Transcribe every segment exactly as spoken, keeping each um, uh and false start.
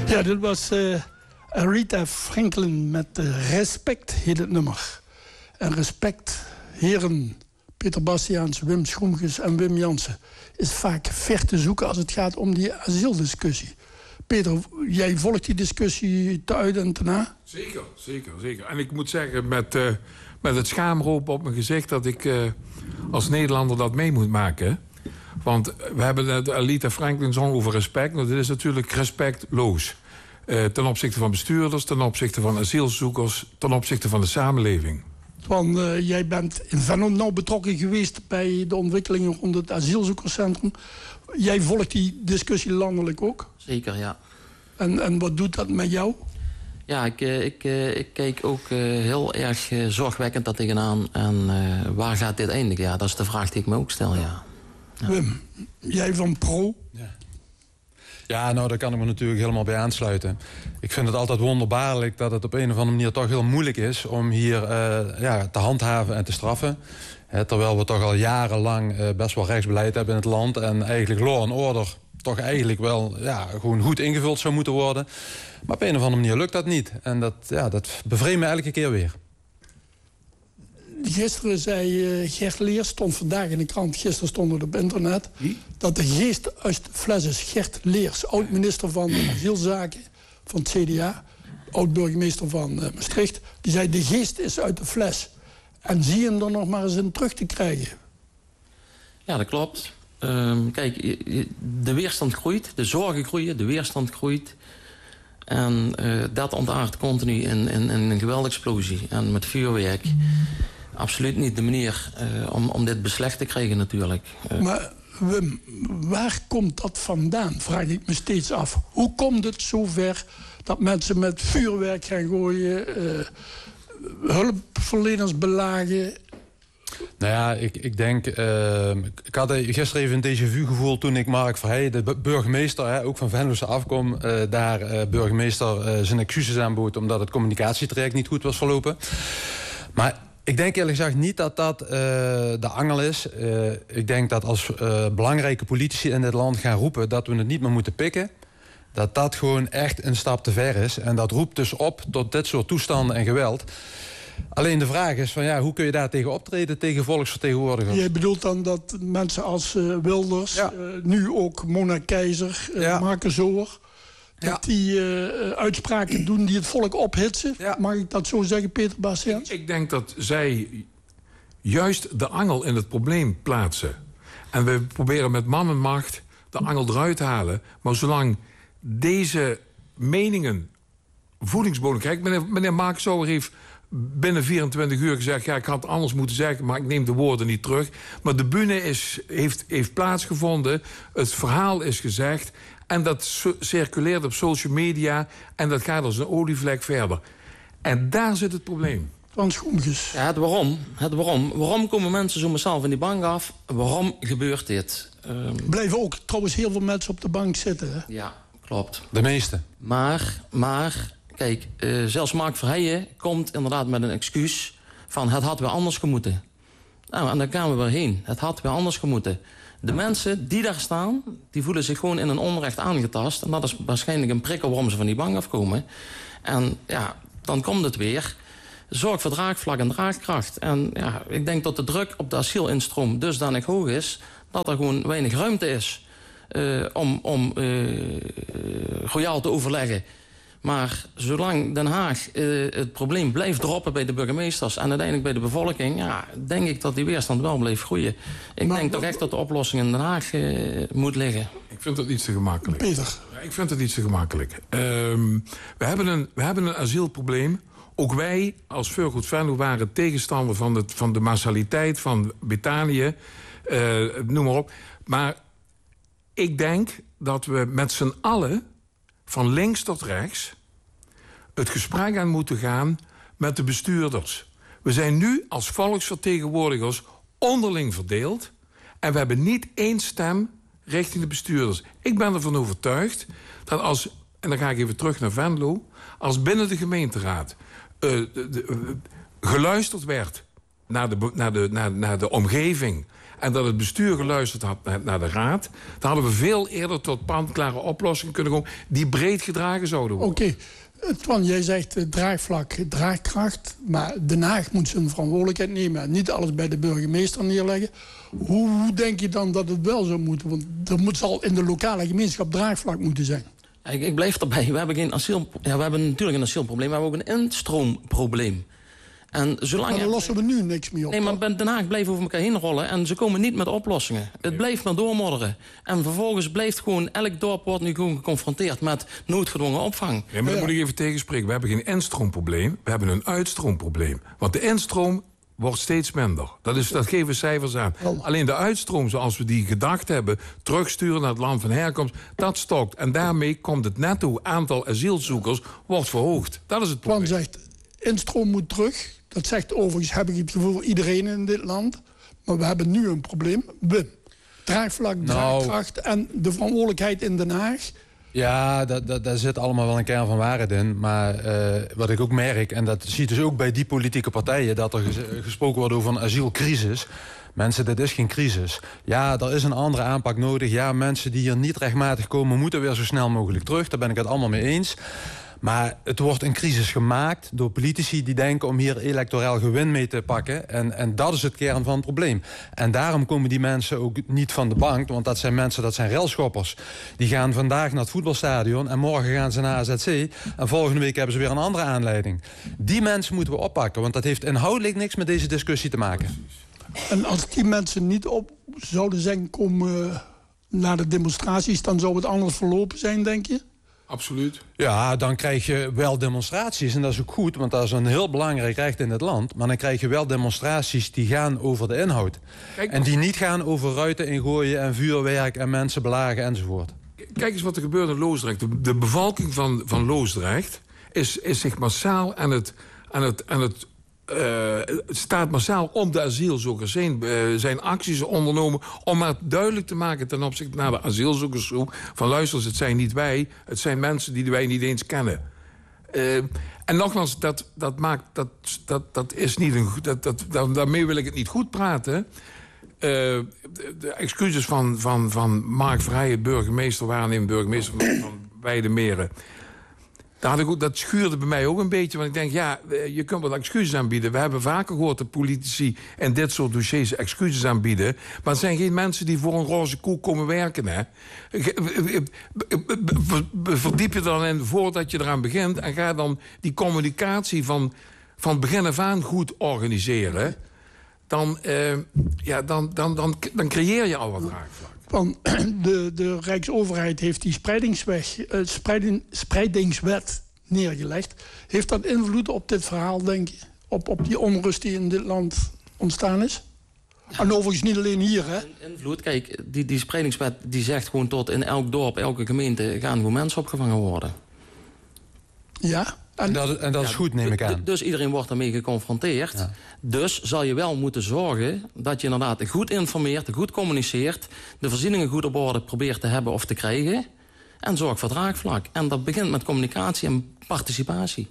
Ja, dit was uh, Aretha Franklin met uh, Respect, heet het nummer. En respect, heren Peter Bastiaans, Wim Schoemkes en Wim Jansen, is vaak ver te zoeken als het gaat om die asieldiscussie. Peter, jij volgt die discussie te uit en te na? Zeker, zeker, zeker. En ik moet zeggen, met, uh, met het schaamroop op mijn gezicht, dat ik uh, als Nederlander dat mee moet maken. Want we hebben de Aretha Franklin zong over respect. Nou, dit is natuurlijk respectloos. Uh, ten opzichte van bestuurders, ten opzichte van asielzoekers, ten opzichte van de samenleving. Want uh, jij bent in Venlo nauw betrokken geweest bij de ontwikkelingen rond het asielzoekerscentrum. Jij volgt die discussie landelijk ook? Zeker, ja. En, en wat doet dat met jou? Ja, ik, ik, ik kijk ook heel erg zorgwekkend daar tegenaan. En uh, waar gaat dit eindigen? Ja, dat is de vraag die ik me ook stel, ja. Ja. Wim, jij van Pro? Ja. Ja, nou, daar kan ik me natuurlijk helemaal bij aansluiten. Ik vind het altijd wonderbaarlijk dat het op een of andere manier toch heel moeilijk is om hier uh, ja, te handhaven en te straffen. He, terwijl we toch al jarenlang uh, best wel rechtsbeleid hebben in het land en eigenlijk law and order toch eigenlijk wel ja, gewoon goed ingevuld zou moeten worden. Maar op een of andere manier lukt dat niet. En dat, ja, dat bevreemdt me elke keer weer. Gisteren zei uh, Gert Leers, stond vandaag in de krant, gisteren stond het op internet, Wie? dat de geest uit de fles is. Gert Leers, oud-minister van asielzaken van het C D A, oud-burgemeester van uh, Maastricht, die zei de geest is uit de fles. En zie hem er nog maar eens in terug te krijgen. Ja, dat klopt. Um, kijk, de weerstand groeit, de zorgen groeien, de weerstand groeit. En uh, dat ontaardt continu in, in, in een geweldige explosie. En met vuurwerk. Absoluut niet de manier uh, om, om dit beslecht te krijgen natuurlijk. Uh. Maar Wim, waar komt dat vandaan? Vraag ik me steeds af. Hoe komt het zover dat mensen met vuurwerk gaan gooien, uh, hulpverleners belagen? Nou ja, ik, ik denk... Uh, ik had gisteren even een déjà vu gevoel toen ik Mark Verheijen, de burgemeester, hè, ook van Venlose afkom, uh, daar uh, burgemeester uh, zijn excuses aanbood omdat het communicatietraject niet goed was verlopen. Maar ik denk eerlijk gezegd niet dat dat uh, de angel is. Uh, ik denk dat als uh, belangrijke politici in dit land gaan roepen dat we het niet meer moeten pikken, dat dat gewoon echt een stap te ver is. En dat roept dus op tot dit soort toestanden en geweld. Alleen de vraag is van ja, hoe kun je daar tegen optreden tegen volksvertegenwoordigers? Je bedoelt dan dat mensen als uh, Wilders, ja. uh, nu ook Mona Keizer, uh, ja. Marke Zoer, dat ja. die uh, uitspraken doen die het volk ophitsen? Ja. Mag ik dat zo zeggen, Peter Bastiaans? Ik, ik denk dat zij juist de angel in het probleem plaatsen. En we proberen met man en macht de angel eruit te halen. Maar zolang deze meningen voedingsbodem krijgen... Meneer, meneer Marke Zoer heeft binnen vierentwintig uur gezegd, ja, ik had het anders moeten zeggen, maar ik neem de woorden niet terug. Maar de bühne is, heeft, heeft plaatsgevonden, het verhaal is gezegd en dat circuleert op social media en dat gaat als een olievlek verder. En daar zit het probleem. Van Schoemkes. Ja, het waarom. Het waarom. Waarom komen mensen zo massaal van die bank af? Waarom gebeurt dit? Um... Blijven ook trouwens heel veel mensen op de bank zitten, hè? Ja, klopt. De meeste. Maar, maar... Kijk, uh, zelfs Mark Verheijen komt inderdaad met een excuus van het had weer anders gemoeten. Nou, en daar gaan we weer heen. Het had weer anders gemoeten. De mensen die daar staan, die voelen zich gewoon in een onrecht aangetast. En dat is waarschijnlijk een prikkel waarom ze van die bank afkomen. En ja, dan komt het weer. Zorg voor draagvlak en draagkracht. En ja, ik denk dat de druk op de asielinstroom dusdanig hoog is dat er gewoon weinig ruimte is uh, om, om uh, royaal te overleggen. Maar zolang Den Haag uh, het probleem blijft droppen bij de burgemeesters en uiteindelijk bij de bevolking, ja, denk ik dat die weerstand wel blijft groeien. Ik maar, denk toch echt dat de oplossing in Den Haag uh, moet liggen. Ik vind dat iets te gemakkelijk. Peter. Ja, ik vind dat iets te gemakkelijk. Um, we, hebben een, we hebben een asielprobleem. Ook wij als Voorgoed Venlo waren tegenstander van de, van de massaliteit van Betanië. Uh, noem maar op. Maar ik denk dat we met z'n allen van links tot rechts het gesprek aan moeten gaan met de bestuurders. We zijn nu als volksvertegenwoordigers onderling verdeeld en we hebben niet één stem richting de bestuurders. Ik ben ervan overtuigd dat als, en dan ga ik even terug naar Venlo, als binnen de gemeenteraad uh, de, de, uh, geluisterd werd naar de, naar, de, naar, naar de omgeving en dat het bestuur geluisterd had naar, naar de raad, dan hadden we veel eerder tot panklare oplossingen kunnen komen die breed gedragen zouden worden. Oké, okay. Twan, jij zegt uh, draagvlak, draagkracht, maar Den Haag moet zijn verantwoordelijkheid nemen en niet alles bij de burgemeester neerleggen. Hoe, hoe denk je dan dat het wel zou moeten? Want er moet, zal in de lokale gemeenschap draagvlak moeten zijn. Ik, ik blijf erbij. We hebben, geen asiel, ja, we hebben natuurlijk een asielprobleem, maar we hebben ook een instroomprobleem. En zolang maar daar lossen we nu niks meer op. Nee, maar Den Haag blijft over elkaar heen rollen en ze komen niet met oplossingen. Het blijft maar doormodderen. En vervolgens blijft gewoon, elk dorp wordt nu gewoon geconfronteerd met noodgedwongen opvang. Ja, maar dan moet ik even tegenspreken. We hebben geen instroomprobleem, we hebben een uitstroomprobleem. Want de instroom wordt steeds minder. Dat, is, dat geven cijfers aan. Alleen de uitstroom zoals we die gedacht hebben, terugsturen naar het land van herkomst, dat stokt. En daarmee komt het netto aantal asielzoekers wordt verhoogd. Dat is het probleem. Twan zegt, instroom moet terug. Dat zegt overigens, heb ik het gevoel, iedereen in dit land. Maar we hebben nu een probleem. Wim, draagvlak, draagkracht nou, en de verantwoordelijkheid in Den Haag. Ja, dat, dat, daar zit allemaal wel een kern van waarheid in. Maar uh, wat ik ook merk, en dat zie je dus ook bij die politieke partijen, dat er ges gesproken wordt over een asielcrisis. Mensen, dit is geen crisis. Ja, er is een andere aanpak nodig. Ja, mensen die hier niet rechtmatig komen, moeten weer zo snel mogelijk terug. Daar ben ik het allemaal mee eens. Maar het wordt een crisis gemaakt door politici die denken om hier electoraal gewin mee te pakken. En, en dat is het kern van het probleem. En daarom komen die mensen ook niet van de bank. Want dat zijn mensen, dat zijn railschoppers. Die gaan vandaag naar het voetbalstadion en morgen gaan ze naar A Z C. En volgende week hebben ze weer een andere aanleiding. Die mensen moeten we oppakken, want dat heeft inhoudelijk niks met deze discussie te maken. En als die mensen niet op zouden zijn komen naar de demonstraties, dan zou het anders verlopen zijn, denk je? Absoluut. Ja, dan krijg je wel demonstraties. En dat is ook goed, want dat is een heel belangrijk recht in het land. Maar dan krijg je wel demonstraties die gaan over de inhoud. Kijk, en die niet gaan over ruiten ingooien en vuurwerk en mensen belagen enzovoort. Kijk eens wat er gebeurt in Loosdrecht. De, de bevolking van, van Loosdrecht is, is zich massaal aan het... Aan het, aan het Uh, staat massaal om de asielzoekers heen. Uh, zijn acties ondernomen om maar duidelijk te maken ten opzichte naar de asielzoekersgroep van luister, het zijn niet wij, het zijn mensen die wij niet eens kennen. Uh, en nogmaals, dat, dat maakt dat, dat, dat is niet een dat, dat, dat, daarmee wil ik het niet goed praten. Uh, de, de excuses van, van, van Mark Verheijen, burgemeester, waarnemend burgemeester van, van Weidemeren. Dat, dat schuurde bij mij ook een beetje. Want ik denk, ja, je kunt wel excuses aanbieden. We hebben vaker gehoord dat politici en dit soort dossiers excuses aanbieden. Maar het zijn geen mensen die voor een roze koe komen werken. Hè. Verdiep je dan in voordat je eraan begint. En ga dan die communicatie van, van begin af aan goed organiseren. Dan, uh, ja, dan, dan, dan, dan creëer je al wat draagvlak. Van de, de Rijksoverheid heeft die spreidingsweg, uh, spreiding, spreidingswet neergelegd. Heeft dat invloed op dit verhaal, denk je? Op, op die onrust die in dit land ontstaan is? Ja. En overigens niet alleen hier, hè? Invloed, kijk, die, die spreidingswet die zegt gewoon tot in elk dorp, elke gemeente gaan gewoon mensen opgevangen worden. Ja. En, en dat, en dat is ja, goed, neem ik aan. Dus iedereen wordt daarmee geconfronteerd. Ja. Dus zal je wel moeten zorgen dat je inderdaad goed informeert, goed communiceert, de voorzieningen goed op orde probeert te hebben of te krijgen. En zorg voor draagvlak. En dat begint met communicatie en participatie.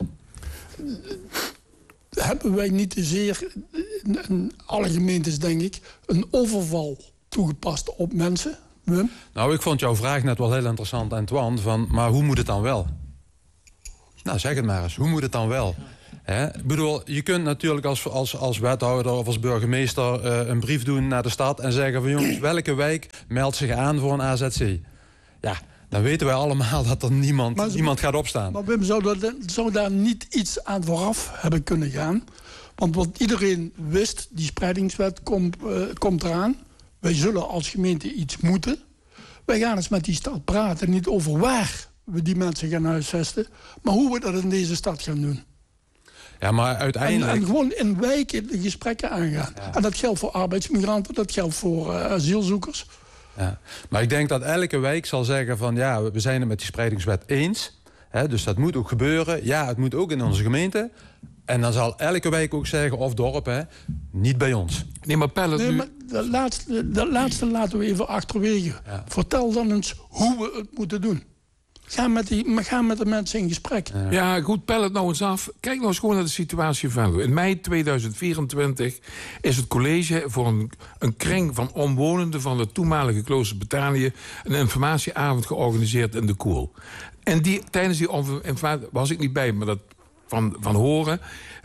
Hebben wij niet te zeer, in alle gemeentes denk ik, een overval toegepast op mensen? Wim? Nou, ik vond jouw vraag net wel heel interessant, Antoine. Van, maar hoe moet het dan wel? Nou, zeg het maar eens. Hoe moet het dan wel? He? Ik bedoel, je kunt natuurlijk als, als, als wethouder of als burgemeester uh, een brief doen naar de stad en zeggen van jongens, welke wijk meldt zich aan voor een A Z C? Ja, dan weten wij allemaal dat er niemand, maar, niemand gaat opstaan. Maar Wim, zou, dat, zou daar niet iets aan vooraf hebben kunnen gaan? Want wat iedereen wist, die spreidingswet komt, uh, komt eraan. Wij zullen als gemeente iets moeten. Wij gaan eens met die stad praten, niet over waar we die mensen gaan huisvesten, maar hoe we dat in deze stad gaan doen. Ja, maar uiteindelijk... En, en gewoon in wijken de gesprekken aangaan. Ja. En dat geldt voor arbeidsmigranten, dat geldt voor uh, asielzoekers. Ja. Maar ik denk dat elke wijk zal zeggen van ja, we zijn het met die spreidingswet eens. Hè, dus dat moet ook gebeuren. Ja, het moet ook in onze gemeente. En dan zal elke wijk ook zeggen, of dorp, hè, niet bij ons. Nee, maar Pelle... Nee, maar dat laatste, dat laatste laten we even achterwege. Ja. Vertel dan eens hoe we het moeten doen. Ga met, die, ga met de mensen in gesprek. Ja, ja goed, pel het nou eens af. Kijk nou eens gewoon naar de situatie in Venlo. In mei tweeduizend vierentwintig is het college voor een, een kring van omwonenden van het toenmalige klooster Betanië een informatieavond georganiseerd in de Koel. En die, tijdens die informatie was ik niet bij, maar dat van, van horen,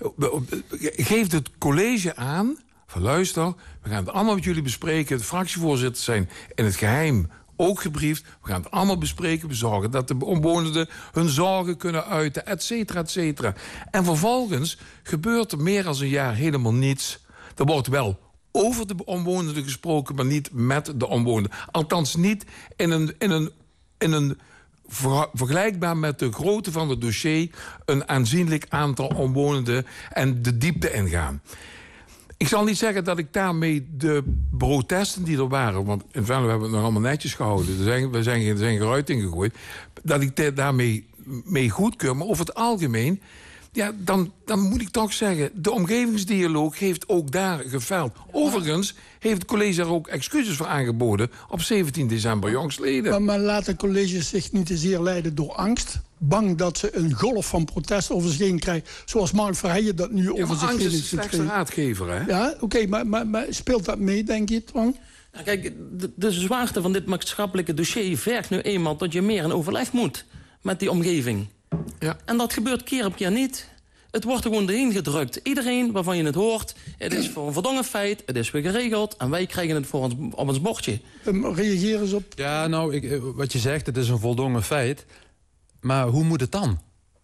geeft het college aan van luister, we gaan het allemaal met jullie bespreken. De fractievoorzitters zijn in het geheim ook gebriefd. We gaan het allemaal bespreken, bezorgen dat de omwonenden hun zorgen kunnen uiten, et cetera, et cetera. En vervolgens gebeurt er meer dan een jaar helemaal niets. Er wordt wel over de omwonenden gesproken, maar niet met de omwonenden. Althans niet in een, in een, in een ver, vergelijkbaar met de grootte van het dossier een aanzienlijk aantal omwonenden en de diepte ingaan. Ik zal niet zeggen dat ik daarmee de protesten die er waren, want in Venlo hebben we het nog allemaal netjes gehouden, er zijn, we zijn, er zijn geruit ingegooid, dat ik daarmee mee goedkeur. Maar over het algemeen, ja, dan, dan moet ik toch zeggen, de omgevingsdialoog heeft ook daar geveld. Overigens heeft het college daar ook excuses voor aangeboden op zeventien december jongstleden. Maar, maar laten colleges zich niet te zeer leiden door angst. Bang dat ze een golf van protest over zich heen krijgen. Zoals Mark Verheijen dat nu ja, over zich heen heeft. heeft Angst is de slechtste raadgever, hè? Ja, oké, okay, maar, maar, maar speelt dat mee, denk je, Twan? Ja, kijk, de, de zwaarte van dit maatschappelijke dossier vergt nu eenmaal dat je meer in overleg moet met die omgeving. Ja. En dat gebeurt keer op keer niet. Het wordt er gewoon erin gedrukt. Iedereen waarvan je het hoort, het is voor een verdongen feit, het is weer geregeld en wij krijgen het voor ons, op ons bordje. Um, reageer eens op. Ja, nou, ik, wat je zegt, het is een voldongen feit. Maar hoe moet het dan?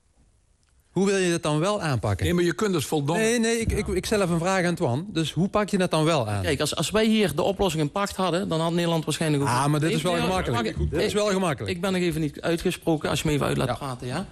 Hoe wil je het dan wel aanpakken? Nee, maar je kunt dus voldongen. Nee, nee, ik, ik, ik stel even een vraag aan Twan. Dus hoe pak je dat dan wel aan? Kijk, als, als wij hier de oplossing in pacht hadden, dan had Nederland waarschijnlijk ook... Ah, maar dit nee, is wel nee, gemakkelijk. Ik, dit is wel gemakkelijk. Ik ben nog even niet uitgesproken, als je me even uit laat ja. praten, ja.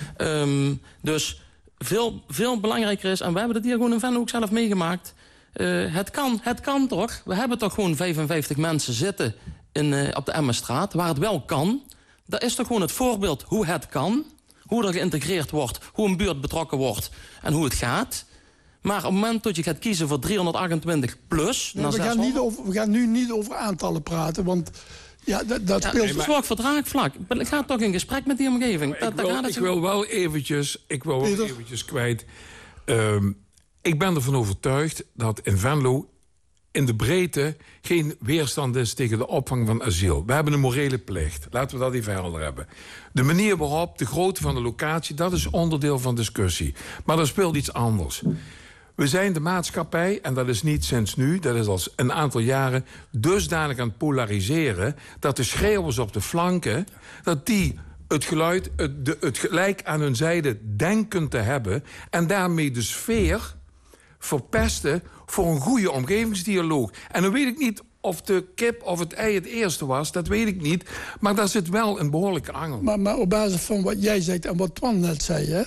Um, dus veel, veel belangrijker is, en we hebben het hier gewoon in Venlo ook zelf meegemaakt. Uh, het, kan, het kan toch? We hebben toch gewoon vijfenvijftig mensen zitten in, uh, op de Emmenstraat, waar het wel kan. Dat is toch gewoon het voorbeeld hoe het kan. Hoe er geïntegreerd wordt, hoe een buurt betrokken wordt en hoe het gaat. Maar op het moment dat je gaat kiezen voor driehonderdachtentwintig plus... Nee, we, gaan niet over, we gaan nu niet over aantallen praten, want ja, dat, dat ja, speelt... Nee, maar... Zorg voor draagvlak. Ga toch in gesprek met die omgeving. Dat, ik wil, ik wil wel eventjes, ik wil wel eventjes kwijt. Um, ik ben ervan overtuigd dat in Venlo in de breedte geen weerstand is tegen de opvang van asiel. We hebben een morele plicht. Laten we dat even helder hebben. De manier waarop, de grootte van de locatie, dat is onderdeel van discussie. Maar er speelt iets anders. We zijn de maatschappij, en dat is niet sinds nu, dat is al een aantal jaren, dusdanig aan het polariseren, dat de schreeuwers op de flanken, dat die het geluid, het, de, het gelijk aan hun zijde denken te hebben, en daarmee de sfeer verpesten voor een goede omgevingsdialoog. En dan weet ik niet of de kip of het ei het eerste was, dat weet ik niet. Maar daar zit wel een behoorlijke angel. Maar, maar op basis van wat jij zegt en wat Twan net zei, hè,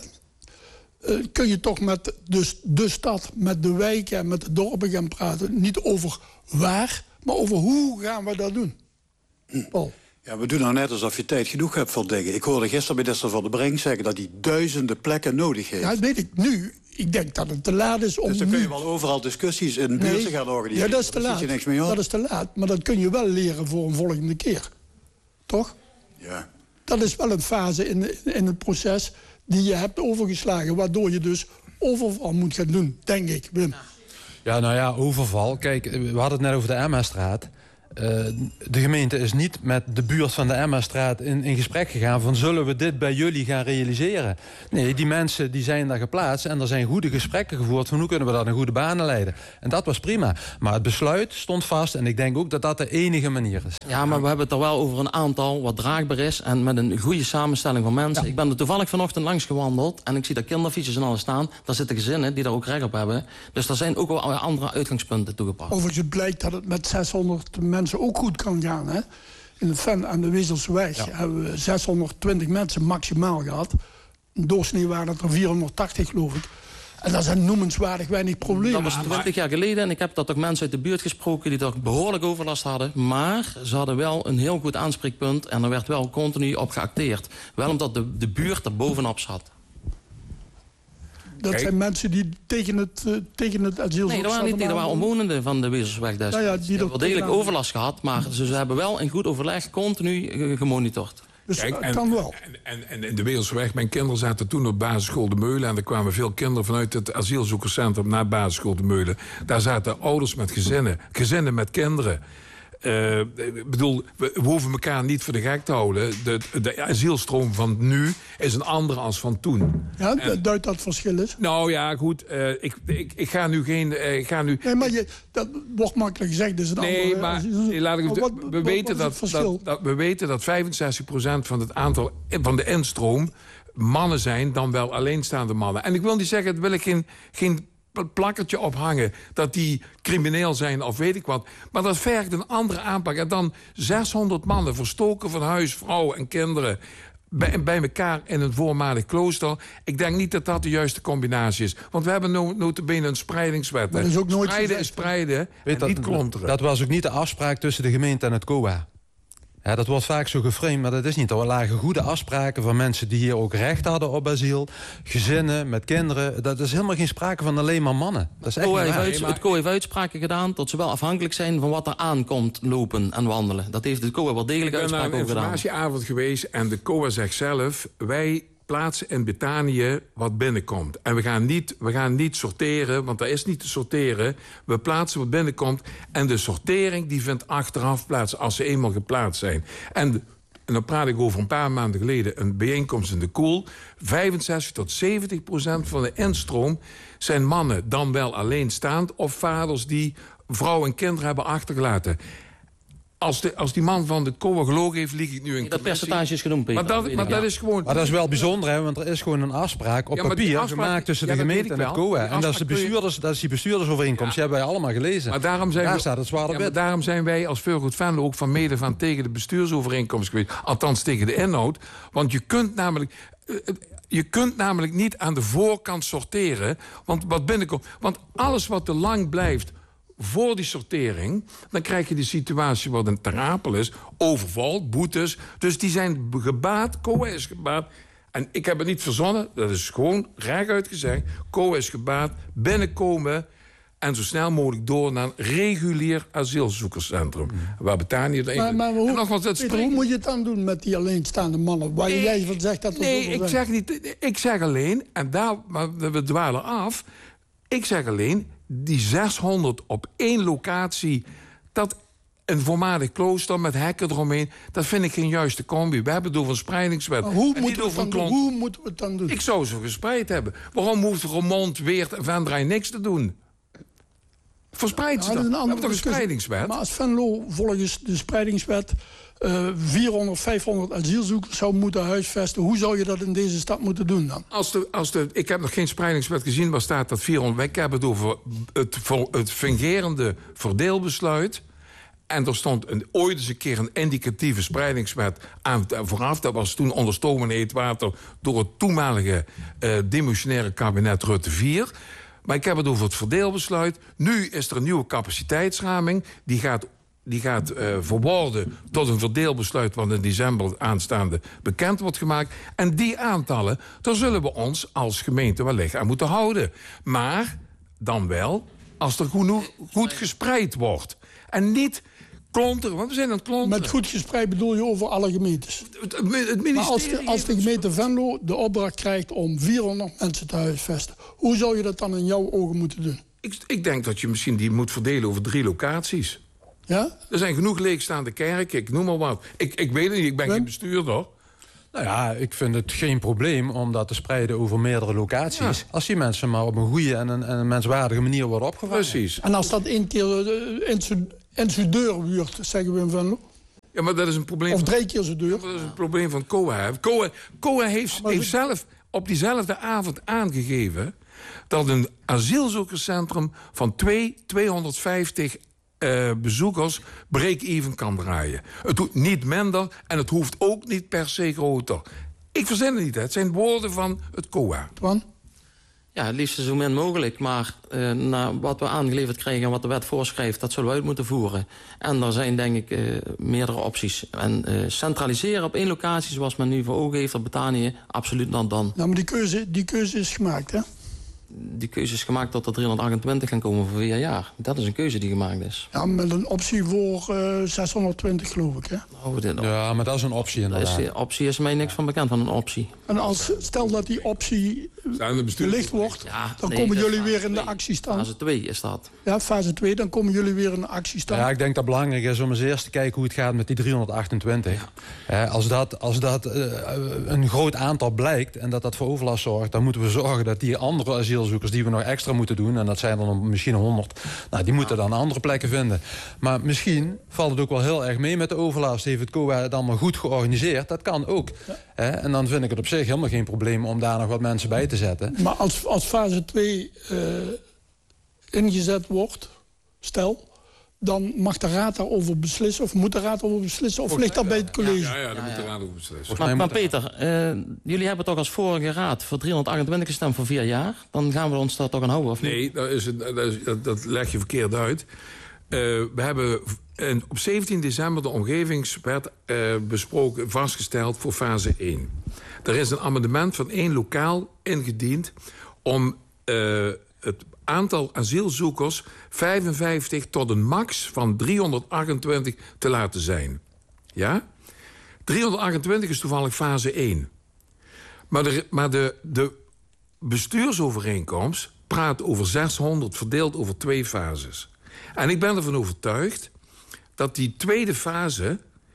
uh, kun je toch met de, de stad, met de wijken en met de dorpen gaan praten. Niet over waar, maar over hoe gaan we dat doen. Paul. Ja, we doen nou net alsof je tijd genoeg hebt voor dingen. Ik hoorde gisteren minister Van der Brink zeggen dat hij duizenden plekken nodig heeft. Ja, dat weet ik nu. Ik denk dat het te laat is om Dus dan nu... kun je wel overal discussies in nee, buurten gaan organiseren. Ja, dat is te laat. Je niks mee dat is te laat. Maar dat kun je wel leren voor een volgende keer. Toch? Ja. Dat is wel een fase in, in het proces die je hebt overgeslagen. Waardoor je dus overval moet gaan doen, denk ik, Wim. Ja, nou ja, overval. Kijk, we hadden het net over de Emmastraat. Uh, de gemeente is niet met de buurt van de Emmastraat in, in gesprek gegaan van zullen we dit bij jullie gaan realiseren. Nee, die mensen die zijn daar geplaatst en er zijn goede gesprekken gevoerd van hoe kunnen we dat in goede banen leiden. En dat was prima. Maar het besluit stond vast en ik denk ook dat dat de enige manier is. Ja, maar we hebben het er wel over een aantal wat draagbaar is en met een goede samenstelling van mensen. Ja. Ik ben er toevallig vanochtend langs gewandeld en ik zie daar kinderfietsjes en alles staan. Daar zitten gezinnen die daar ook recht op hebben. Dus er zijn ook wel andere uitgangspunten toegepast. Overigens blijkt dat het met zeshonderd mensen ook goed kan gaan. Hè? In de Ven aan de Wezelsweg ja. hebben we zeshonderdtwintig mensen maximaal gehad. In doorsnee waren het er vierhonderdtachtig, geloof ik. En dat zijn noemenswaardig weinig problemen. Dat was twintig jaar geleden en ik heb daar toch mensen uit de buurt gesproken die toch behoorlijk overlast hadden. Maar ze hadden wel een heel goed aanspreekpunt en er werd wel continu op geacteerd. Wel omdat de, de buurt er bovenop zat. Dat Kijk. zijn mensen die tegen het, uh, tegen het asiel... Nee, dat waren niet, dat waren omwonenden van de Wezelsweg. Dus. Nou ja, die hebben wel degelijk overlast gehad, maar ze, ze hebben wel in goed overleg continu gemonitord. Dus Kijk, het en, kan wel. En, en, en in de Weelsweg, mijn kinderen zaten toen op basisschool De Meulen. En er kwamen veel kinderen vanuit het asielzoekerscentrum naar basisschool De Meulen. Daar zaten ouders met gezinnen, gezinnen met kinderen. Uh, ik bedoel, we, we hoeven elkaar niet voor de gek te houden. De, de asielstroom van nu is een andere als van toen. Ja, en, duidt dat verschil is? Nou ja, goed. Uh, ik, ik, ik ga nu geen... Uh, ik ga nu, nee, maar je, dat wordt makkelijk gezegd. Dus het nee, andere, maar asiel, laat ik het, wat, we, wat, weten wat dat, dat, dat, we weten dat vijfenzestig procent van het aantal van de instroom mannen zijn dan wel alleenstaande mannen. En ik wil niet zeggen, dat wil ik geen... geen plakkertje ophangen dat die crimineel zijn of weet ik wat. Maar dat vergt een andere aanpak. En dan zeshonderd mannen verstoken van huis, vrouwen en kinderen bij, bij elkaar in een voormalig klooster. Ik denk niet dat dat de juiste combinatie is. Want we hebben no, notabene een spreidingswet. Maar dat is ook nooit spreiden gezegd, is spreiden en dat, niet klonteren. Dat was ook niet de afspraak tussen de gemeente en het C O A. Ja, dat wordt vaak zo geframed, maar dat is niet. Er lagen goede afspraken van mensen die hier ook recht hadden op asiel. Gezinnen met kinderen. Dat is helemaal geen sprake van alleen maar mannen. Dat is echt Co niet heeft waar. uits- het C O A heeft uitspraken gedaan dat ze wel afhankelijk zijn van wat er aankomt lopen en wandelen. Dat heeft het C O A wel degelijk Ik ben naar uitspraken een over gedaan. informatieavond geweest en de C O A zegt zelf, wij plaatsen in Betanië wat binnenkomt. En we gaan, niet, we gaan niet sorteren, want dat is niet te sorteren. We plaatsen wat binnenkomt en de sortering die vindt achteraf plaats als ze eenmaal geplaatst zijn. En, en dan praat ik over een paar maanden geleden een bijeenkomst in de Koel. vijfenzestig tot zeventig procent van de instroom zijn mannen dan wel alleenstaand of vaders die vrouw en kinderen hebben achtergelaten. Als, de, als die man van de C O A gelogen heeft, lieg ik nu in Dat percentage is genoemd, Peter. Maar dat, weet maar ik, dat ja. is gewoon... Maar dat is wel bijzonder, hè, want er is gewoon een afspraak op Ja, maar die papier afspraak- gemaakt tussen ja, de dat gemeente weet en ik het wel. C O A. Die En dat is, de afspraak kun je- bestuurders, dat is die bestuurdersovereenkomst. Die hebben wij allemaal gelezen. Maar daarom zijn Daar we, staat het zwart op ja, maar wit. daarom zijn wij als Veelgoed Venlo ook van mede van tegen de bestuursovereenkomst geweest. Althans tegen de inhoud. Want je kunt namelijk... Uh, Je kunt namelijk niet aan de voorkant sorteren. Want wat binnenkomt. Want alles wat te lang blijft voor die sortering, dan krijg je de situatie wat een Ter Apel is. Overval, boetes. Dus die zijn gebaat. C O A is gebaat. En ik heb het niet verzonnen. Dat is gewoon rechtuit gezegd. C O A is gebaat. Binnenkomen. En zo snel mogelijk door naar een regulier asielzoekerscentrum. Mm. Waar Betanië er Maar, maar hoe, en nog wat, dat Peter, hoe moet je het dan doen met die alleenstaande mannen? Waar Nee, jij van zegt dat er Nee, zoveel ik zijn? zeg niet. Ik zeg alleen, en daar, maar we dwalen af. Ik zeg alleen, die zeshonderd op één locatie, dat een voormalig klooster met hekken eromheen, dat vind ik geen juiste combi. We hebben het over een spreidingswet. Maar hoe, en moeten niet we het over een dan doen? klont. hoe moeten we het dan doen? Ik zou ze gespreid hebben. Waarom hoeft Roermond, Weert en Venray niks te doen? Verspreid ze Ja, dat dan. is een We andere hebben toch een discussie. spreidingswet? Maar als Venlo volgens de spreidingswet uh, vierhonderd, vijfhonderd asielzoekers zou moeten huisvesten, hoe zou je dat in deze stad moeten doen dan? Als de, als de, ik heb nog geen spreidingswet gezien waar staat dat vierhonderd... Ik heb het over het, het fungerende verdeelbesluit. En er stond een, ooit eens een keer een indicatieve spreidingswet aan vooraf. Dat was toen onder stoom en heet water door het toenmalige uh, demissionaire kabinet Rutte vier. Maar ik heb het over het verdeelbesluit. Nu is er een nieuwe capaciteitsraming. Die gaat, die gaat uh, verworden tot een verdeelbesluit wat in december aanstaande bekend wordt gemaakt. En die aantallen, daar zullen we ons als gemeente wellicht aan moeten houden. Maar dan wel als er genoeg, goed gespreid wordt. En niet klonteren, want we zijn aan het klonteren. Met goed gespreid bedoel je over alle gemeentes. Het, het ministerie Maar als de, als de gemeente Venlo de opdracht krijgt om vierhonderd mensen te huisvesten, hoe zou je dat dan in jouw ogen moeten doen? Ik, ik denk dat je misschien die moet verdelen over drie locaties. Ja? Er zijn genoeg leegstaande kerken, ik noem maar wat. Ik, ik weet het niet, ik ben Wim? geen bestuurder. Nou ja, ik vind het geen probleem om dat te spreiden over meerdere locaties. Ja. Als die mensen maar op een goede en een, en een menswaardige manier worden opgevangen. Precies. En als dat één keer uh, in zijn- in zijn deur wuurt, zeggen we in Venlo, Ja, maar dat is een probleem. of drie keer zijn deur. Dat is een probleem van C O A. C O A, C O A heeft, Maar heeft we- zelf op diezelfde avond aangegeven dat een asielzoekerscentrum van twee, tweehonderdvijftig uh, bezoekers break-even kan draaien. Het doet niet minder en het hoeft ook niet per se groter. Ik verzin het niet, hè. Het zijn woorden van het C O A. Twan? Ja, het liefst zo min mogelijk. Maar uh, naar wat we aangeleverd krijgen en wat de wet voorschrijft, dat zullen we uit moeten voeren. En er zijn denk ik uh, meerdere opties. En uh, centraliseren op één locatie, zoals men nu voor ogen heeft op Betanië, absoluut dan dan. Nou, maar die keuze, die keuze is gemaakt, hè? die keuze is gemaakt dat er driehonderdachtentwintig gaan komen voor vier jaar. Dat is een keuze die gemaakt is. Ja, met een optie voor uh, zeshonderdtwintig, geloof ik, hè? Oh, dit, Ja, maar dat is een optie inderdaad. Is, optie is mij niks van bekend van een optie. En als, stel dat die optie gelicht wordt, Ja, dan nee, komen dat is jullie weer fase in de twee. actiestand. Fase twee is dat. Ja, fase twee, dan komen jullie weer in de actiestand. Ja, ik denk dat het belangrijk is om eens eerst te kijken hoe het gaat met die driehonderdachtentwintig. Ja. Als dat, als dat uh, een groot aantal blijkt en dat dat voor overlast zorgt, dan moeten we zorgen dat die andere asielzoekers die we nog extra moeten doen, en dat zijn er dan misschien honderd, nou, die moeten dan andere plekken vinden. Maar misschien valt het ook wel heel erg mee met de overlast. Heeft het C O A het allemaal goed georganiseerd? Dat kan ook. Ja. Hè? En dan vind ik het op zich helemaal geen probleem om daar nog wat mensen bij te zetten. Maar als, als fase twee uh, ingezet wordt, stel, dan mag de raad daarover beslissen, of moet de raad over beslissen, of ligt dat bij het college? Ja, ja, dan moet de raad over beslissen. Maar, maar Peter, uh, jullie hebben toch als vorige raad voor driehonderdachtentwintig gestemd voor vier jaar? Dan gaan we ons daar toch aan houden, of niet? Nee, dat, is, dat, is, dat, dat leg je verkeerd uit. Uh, we hebben en op zeventien december de omgevingswet uh, besproken, vastgesteld voor fase één. Er is een amendement van één lokaal ingediend om uh, het aantal asielzoekers vijfenvijftig tot een max van driehonderdachtentwintig te laten zijn. Ja? driehonderdachtentwintig is toevallig fase één. Maar de, maar de, de bestuursovereenkomst praat over zeshonderd verdeeld over twee fases. En ik ben ervan overtuigd dat die tweede fase,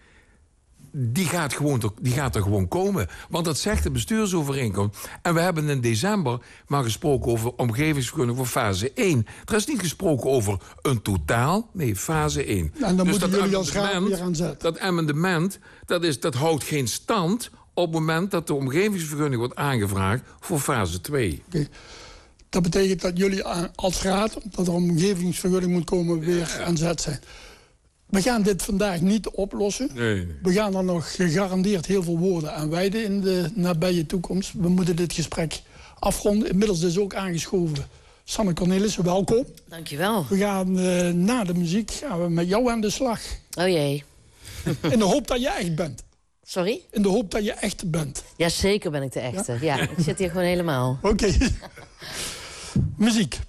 die gaat, gewoon, die gaat er gewoon komen. Want dat zegt de bestuursovereenkomst. En we hebben in december maar gesproken over omgevingsvergunning voor fase één. Er is niet gesproken over een totaal, nee, fase één. En dan dus moeten jullie als raad weer aan zetten. Dat amendement, dat, is, dat houdt geen stand op het moment dat de omgevingsvergunning wordt aangevraagd voor fase twee. Okay. Dat betekent dat jullie als raad, dat er een omgevingsvergunning moet komen, weer ja, ja. aan zet zijn. We gaan dit vandaag niet oplossen. Nee, nee. We gaan er nog gegarandeerd heel veel woorden aan wijden in de nabije toekomst. We moeten dit gesprek afronden. Inmiddels is ook aangeschoven Sanne Cornelissen, welkom. Dankjewel. We gaan uh, na de muziek gaan we met jou aan de slag. Oh jee. In de hoop dat je echt bent. Sorry? In de hoop dat je echt bent. Ja, zeker ben ik de echte. Ja, ja ik zit hier gewoon helemaal. Oké. Okay. Muziek.